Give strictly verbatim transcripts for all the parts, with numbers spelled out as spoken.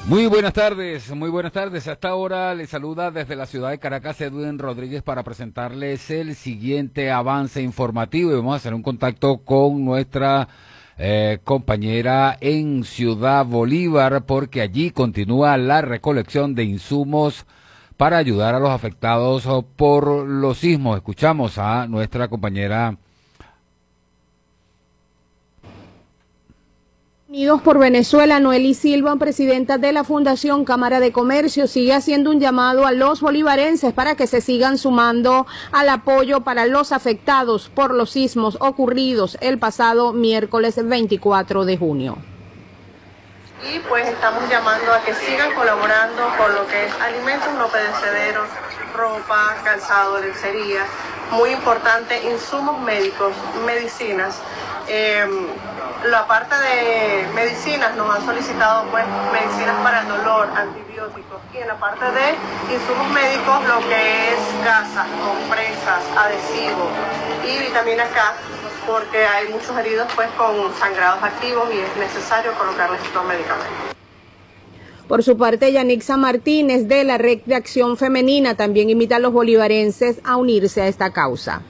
Muy buenas tardes, muy buenas tardes. A esta hora les saluda desde la ciudad de Caracas Edwin Rodríguez para presentarles el siguiente avance informativo y vamos a hacer un contacto con nuestra eh, compañera en Ciudad Bolívar porque allí continúa la recolección de insumos para ayudar a los afectados por los sismos. Escuchamos a nuestra compañera. Unidos por Venezuela, Noely Silva, presidenta de la Fundación Cámara de Comercio, sigue haciendo un llamado a los bolivarenses para que se sigan sumando al apoyo para los afectados por los sismos ocurridos el pasado miércoles veinticuatro de junio. Y pues estamos llamando a que sigan colaborando con lo que es alimentos no perecederos, ropa, calzado, lencería, muy importante, insumos médicos, medicinas. Eh, la parte de medicinas nos han solicitado pues medicinas para el dolor, antibióticos, y en la parte de insumos médicos lo que es gasas, compresas, adhesivos y vitamina K, porque hay muchos heridos pues con sangrados activos y es necesario colocarles estos medicamentos. Por su parte, Yanixa Martínez de la Red de Acción Femenina también invita a los bolivarenses a unirse a esta causa.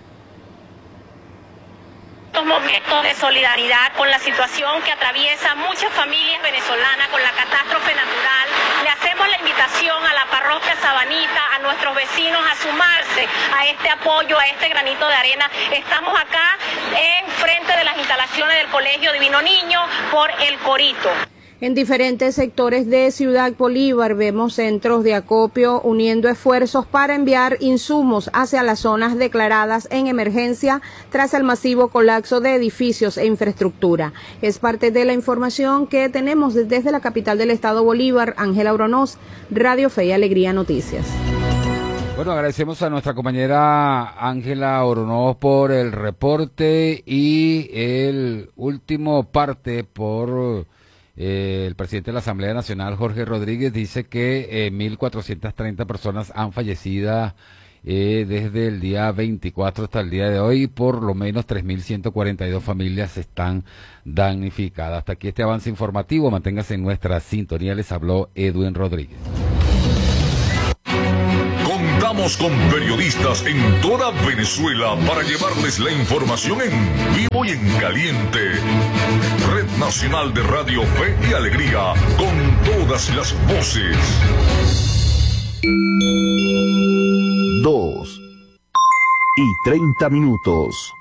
Momentos de solidaridad con la situación que atraviesa muchas familias venezolanas con la catástrofe natural. Le hacemos la invitación a la parroquia Sabanita, a nuestros vecinos a sumarse a este apoyo, a este granito de arena. Estamos acá en frente de las instalaciones del Colegio Divino Niño por El Corito. En diferentes sectores de Ciudad Bolívar vemos centros de acopio uniendo esfuerzos para enviar insumos hacia las zonas declaradas en emergencia tras el masivo colapso de edificios e infraestructura. Es parte de la información que tenemos desde la capital del estado Bolívar. Ángela Oronoz, Radio Fe y Alegría Noticias. Bueno, agradecemos a nuestra compañera Ángela Oronoz por el reporte y el último parte por... Eh, el presidente de la Asamblea Nacional, Jorge Rodríguez, dice que eh, mil cuatrocientas treinta personas han fallecido eh, desde el día veinticuatro hasta el día de hoy y por lo menos tres mil ciento cuarenta y dos familias están damnificadas. Hasta aquí este avance informativo. Manténgase en nuestra sintonía. Les habló Edwin Rodríguez. Contamos con periodistas en toda Venezuela para llevarles la información en vivo y en caliente. Red Nacional de Radio Fe y Alegría, con todas las voces. Dos y treinta minutos.